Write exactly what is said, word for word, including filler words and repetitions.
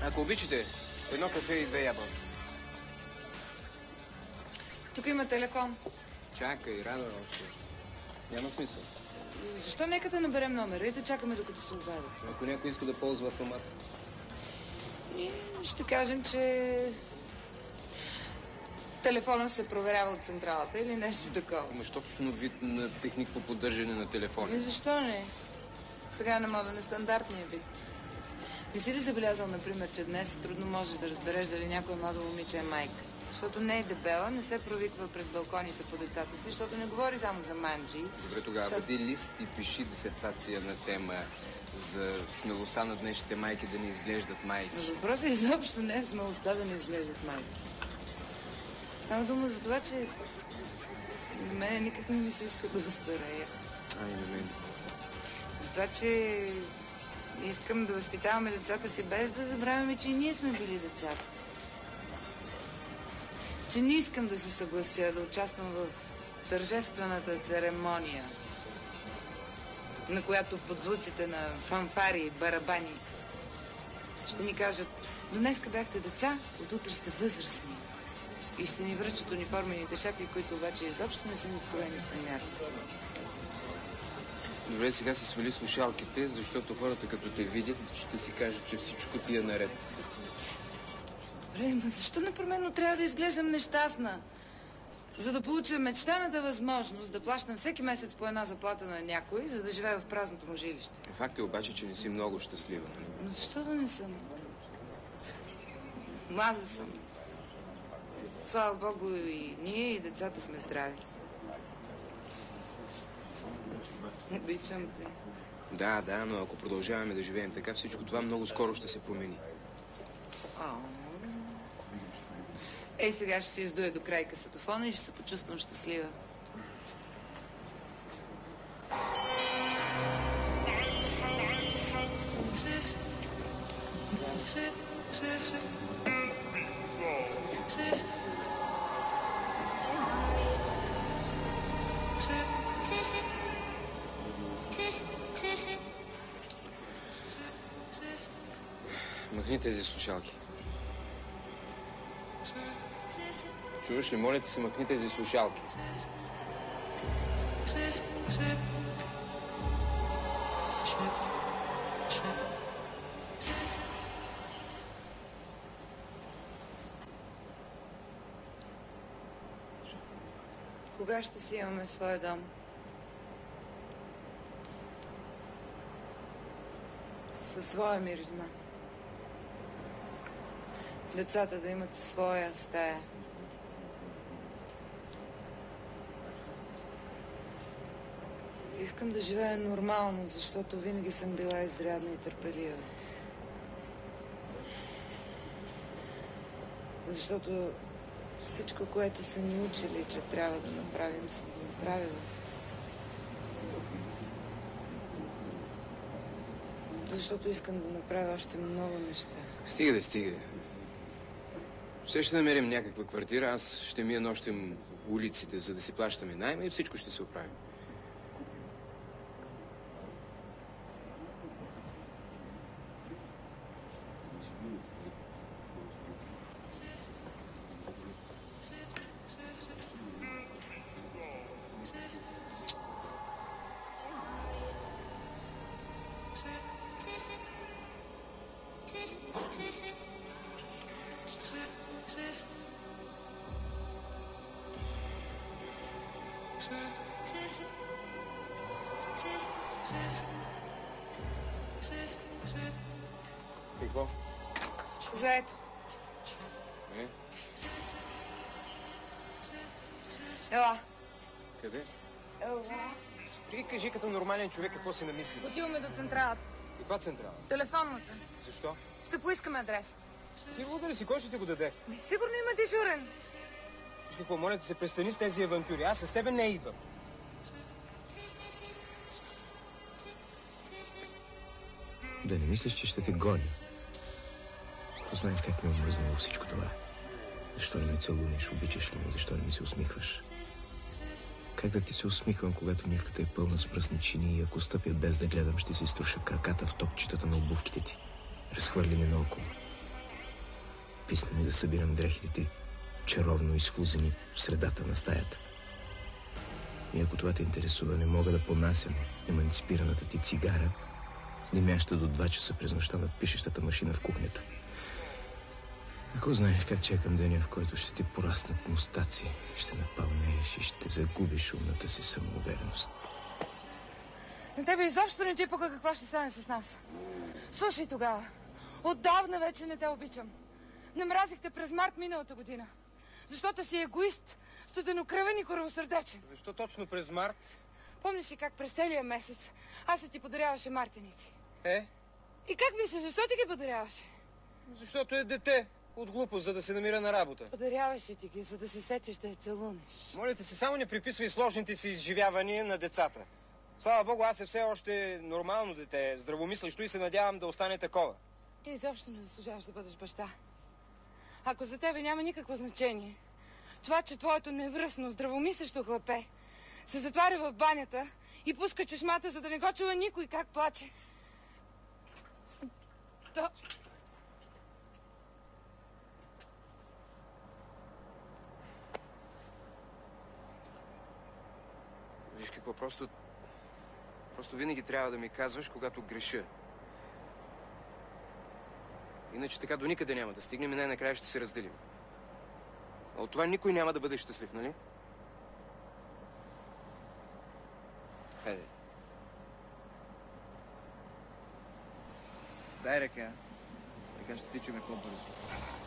Ако обичате, едно кафе и две ябълки. Тук има телефон. Чакай, рано още. Няма смисъл. Защо нека да наберем номера и да чакаме докато се обадят? Ако някой иска да ползва автомата. И ще кажем, че телефона се проверява от централата или нещо такова. Ама що точно вид на техник по поддържане на телефона? И защо не? Сега е на мода нестандартния вид. Не си ли забелязал, например, че днес трудно можеш да разбереш дали някое младо момиче е майка? Защото не е дебела, не се провиква през балконите по децата си, защото не говори само за манджи. Добре, тогава Защото... бъди лист и пиши дисертация на тема за смелостта на днешните майки да не изглеждат майки. Но въпросът изобщо не е смелостта да не изглеждат майки. Става дума за това, че на мен никак не ми се иска да остарея. Ай, на мен. За това, че искам да възпитаваме децата си без да забравяме, че и ние сме били децата. Че не искам да се съглася да участвам в тържествената церемония, на която под звуците на фанфари и барабани ще ни кажат: до днеска бяхте деца, от утре сте възрастни. И ще ни връчат униформените шапи, които обаче изобщо не са ни скроени в мярка. Добре, сега си свали слушалките, защото хората като те видят, ще си кажат, че всичко ти е наред. Добре, но защо непременно трябва да изглеждам нещастна? За да получа мечтаната възможност да плащам всеки месец по една заплата на някой, за да живея в празното му жилище. Факт е обаче, че не си много щастлива, нали? Но защо да не съм? Млада съм. Слава Богу, и ние, и децата сме здрави. Обичам те. Да, да, но ако продължаваме да живеем така, всичко това много скоро ще се промени. Ей, сега ще се издуя до край касетофона и ще се почувствам щастлива. Махни тези слушалки. Чуваш ли? Моля ти се, махни тези слушалки. Кога ще си имаме своя дом? Със своя миризма. Децата да имат своя стая. Искам да живея нормално, защото винаги съм била изрядна и търпелива. Защото всичко, което са ни учили, че трябва да направим, съм го направила. Защото искам да направя още много неща. Стига да стига. Все ще намерим някаква квартира, аз ще мия нощем улиците, за да си плащаме найма и всичко ще се оправи. Какво? Заето. Е? Ела. Къде? Ела. Спри, кажи като нормален човек какво си намисли. Отиваме до централата. Каква централа? Телефонната. Защо? Ще поискаме адрес. Ти луда ли си? Кой ще ти го даде? Ми, сигурно има дежурен. Виж какво, моля ти се, престани с тези авантюри. Аз с тебе не идвам. Да не мислиш, че ще те гоня. Знаеш как ми е омръзнало всичко това. Защо не ме целунеш, обичаш ли ме, защо не ми се усмихваш? Как да ти се усмихвам, когато мивката е пълна с пръсничини и ако стъпя без да гледам, ще се изтруша краката в топчетата на обувките ти. Разхвърлени наоколо. Писна ми да събирам дрехите ти, чаровно изхлузени в средата на стаята. И ако това те интересува, не мога да понасям еманципираната ти цигара, димяща до два часа през нощта над пишещата машина в кухнята. Ако знаеш как чекам деня, в който ще ти пораснат мустаци, ще напълнееш и ще загубиш умната си самоувереност. На тебе изобщо не ти пука какво ще стане с нас. Слушай тогава, отдавна вече не те обичам. Намразихте през март миналата година, защото си егоист, студенокръвен и коравосърдечен. Защо точно през март? Помниш ли как през целия месец аз се ти подаряваше мартеници? Е? И как мислиш, защо ти ги подаряваше? Защото е дете. От глупост, за да се намира на работа. Подаряваше ти ги, за да се сетиш да я целунеш. Моля те се, само не приписвай сложните си изживявания на децата. Слава Богу, аз е все още нормално дете, здравомислещо и се надявам да остане такова. Ти изобщо не заслужаваш да бъдеш баща. Ако за тебе няма никакво значение, това, че твоето невръстно, здравомислещо хлапе се затваря в банята и пуска чешмата, за да не го чува никой как плаче. То... Виж какво, просто... Просто винаги трябва да ми казваш, когато греша. Иначе така до никъде няма да стигнем и най-накрая ще се разделим. А от това никой няма да бъде щастлив, нали? Хайде. Дай ръка. Така ще тичаме по-бързо.